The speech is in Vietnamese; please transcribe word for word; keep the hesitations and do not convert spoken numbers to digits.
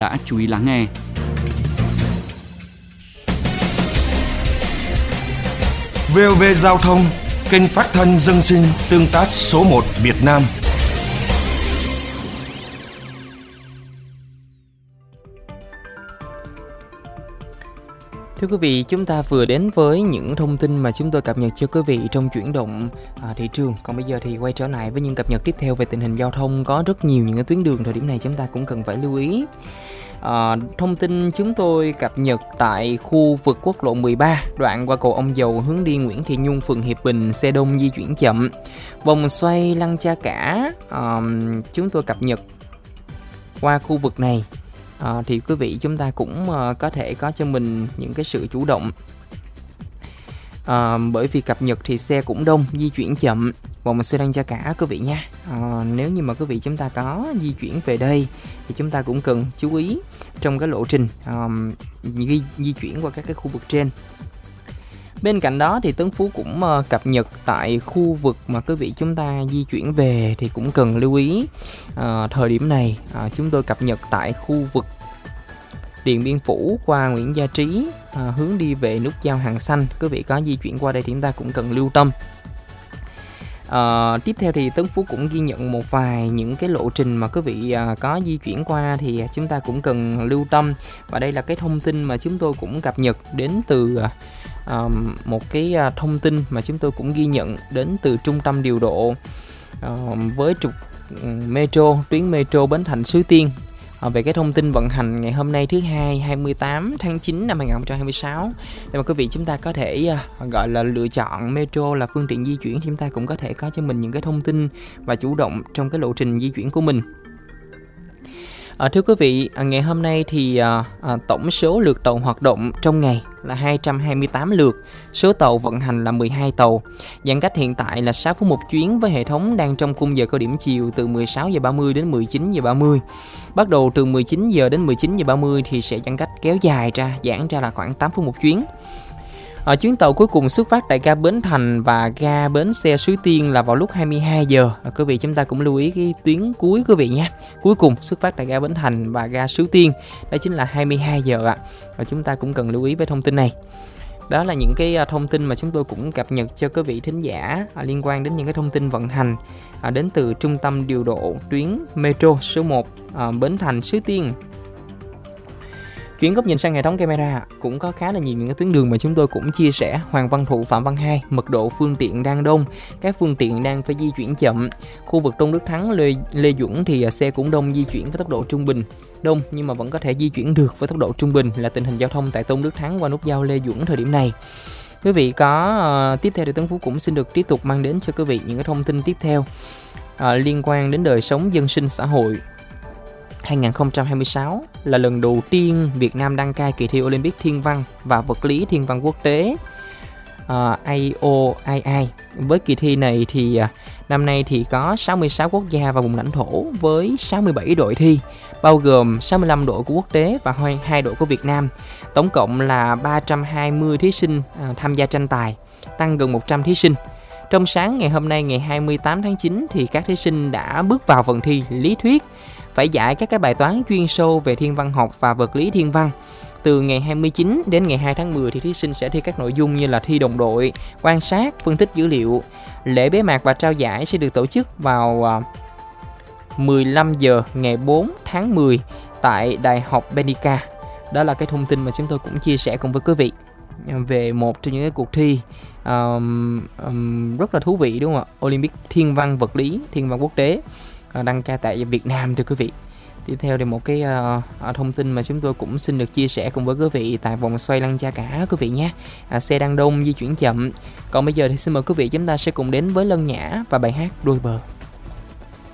đã chú ý lắng nghe. vê o vê Giao thông, kênh phát thanh dân sinh tương tác số một Việt Nam. Thưa quý vị, chúng ta vừa đến với những thông tin mà chúng tôi cập nhật cho quý vị trong chuyển động à, thị trường. Còn bây giờ thì quay trở lại với những cập nhật tiếp theo về tình hình giao thông. Có rất nhiều những cái tuyến đường thời điểm này chúng ta cũng cần phải lưu ý. À, thông tin chúng tôi cập nhật tại khu vực quốc lộ mười ba, đoạn qua cầu Ông Dầu hướng đi Nguyễn Thị Nhung, phường Hiệp Bình, xe đông di chuyển chậm. Vòng xoay Lăng Cha Cả, à, chúng tôi cập nhật qua khu vực này. À, thì quý vị chúng ta cũng uh, có thể có cho mình những cái sự chủ động, à, bởi vì cập nhật thì xe cũng đông, di chuyển chậm, vòng xoay Lăng Cha Cả quý vị nha. À, nếu như mà quý vị chúng ta có di chuyển về đây thì chúng ta cũng cần chú ý trong cái lộ trình um, di, di chuyển qua các cái khu vực trên. Bên cạnh đó thì Tấn Phú cũng uh, cập nhật tại khu vực mà quý vị chúng ta di chuyển về thì cũng cần lưu ý. Uh, thời điểm này uh, chúng tôi cập nhật tại khu vực Điện Biên Phủ qua Nguyễn Gia Trí, uh, hướng đi về nút giao Hàng Xanh. Quý vị có di chuyển qua đây thì chúng ta cũng cần lưu tâm. Uh, tiếp theo thì Tấn Phú cũng ghi nhận một vài những cái lộ trình mà quý vị uh, có di chuyển qua thì chúng ta cũng cần lưu tâm. Và đây là cái thông tin mà chúng tôi cũng cập nhật đến từ uh, uh, một cái uh, thông tin mà chúng tôi cũng ghi nhận đến từ trung tâm điều độ uh, với trục um, metro, tuyến metro Bến Thành Suối Tiên. Uh, về cái thông tin vận hành ngày hôm nay thứ hai hai mươi tám tháng chín năm hai nghìn không trăm hai mươi sáu, để mà quý vị chúng ta có thể uh, gọi là lựa chọn metro là phương tiện di chuyển thì chúng ta cũng có thể có cho mình những cái thông tin và chủ động trong cái lộ trình di chuyển của mình. À, thưa quý vị, à, ngày hôm nay thì à, à, tổng số lượt tàu hoạt động trong ngày là hai trăm hai mươi tám lượt, số tàu vận hành là mười hai tàu. Giãn cách hiện tại là sáu phút một chuyến với hệ thống đang trong khung giờ cao điểm chiều từ mười sáu giờ ba mươi đến mười chín giờ ba mươi. Bắt đầu từ mười chín giờ đến mười chín giờ ba mươi thì sẽ giãn cách kéo dài ra, giãn ra là khoảng tám phút một chuyến. Ở chuyến tàu cuối cùng xuất phát tại ga Bến Thành và ga bến xe Suối Tiên là vào lúc hai mươi hai giờ. À, quý vị chúng ta cũng lưu ý cái tuyến cuối quý vị nha. Cuối cùng xuất phát tại ga Bến Thành và ga Suối Tiên, đó chính là hai mươi hai giờ ạ. Và chúng ta cũng cần lưu ý với thông tin này. Đó là những cái thông tin mà chúng tôi cũng cập nhật cho quý vị thính giả à, liên quan đến những cái thông tin vận hành à, đến từ trung tâm điều độ tuyến metro số một à, Bến Thành Suối Tiên. Chuyển góc nhìn sang hệ thống camera, cũng có khá là nhiều những cái tuyến đường mà chúng tôi cũng chia sẻ. Hoàng Văn Thụ, Phạm Văn Hai, mật độ phương tiện đang đông, các phương tiện đang phải di chuyển chậm. Khu vực Tôn Đức Thắng, Lê, Lê Duẩn thì xe cũng đông, di chuyển với tốc độ trung bình. Đông nhưng mà vẫn có thể di chuyển được với tốc độ trung bình là tình hình giao thông tại Tôn Đức Thắng qua nút giao Lê Duẩn thời điểm này. Quý vị có uh, tiếp theo thì Tấn Phú cũng xin được tiếp tục mang đến cho quý vị những cái thông tin tiếp theo uh, liên quan đến đời sống dân sinh xã hội. hai không hai sáu là lần đầu tiên Việt Nam đăng cai kỳ thi Olympic Thiên văn và Vật lý Thiên văn quốc tế uh, I O I I. Với kỳ thi này thì uh, năm nay thì có sáu mươi sáu quốc gia và vùng lãnh thổ với sáu mươi bảy đội thi, bao gồm sáu mươi lăm đội của quốc tế và hai đội của Việt Nam. Tổng cộng là ba trăm hai mươi thí sinh uh, tham gia tranh tài, tăng gần một trăm thí sinh. Trong sáng ngày hôm nay ngày hai mươi tám tháng chín thì các thí sinh đã bước vào phần thi lý thuyết, phải giải các cái bài toán chuyên sâu về thiên văn học và vật lý thiên văn. Từ ngày hai mươi chín đến ngày hai tháng mười thì thí sinh sẽ thi các nội dung như là thi đồng đội, quan sát, phân tích dữ liệu. Lễ bế mạc và trao giải sẽ được tổ chức vào mười lăm giờ ngày bốn tháng mười tại Đại học Benica. Đó là cái thông tin mà chúng tôi cũng chia sẻ cùng với quý vị về một trong những cái cuộc thi um, um, rất là thú vị, đúng không ạ? Olympic Thiên văn Vật lý Thiên văn quốc tế đăng cai tại Việt Nam thưa quý vị. Tiếp theo thì một cái uh, thông tin mà chúng tôi cũng xin được chia sẻ cùng với quý vị tại vòng xoay Lăng Cha Cả quý vị nhé. À, xe đang đông, di chuyển chậm. Còn bây giờ thì xin mời quý vị chúng ta sẽ cùng đến với Lân Nhã và bài hát Đôi Bờ.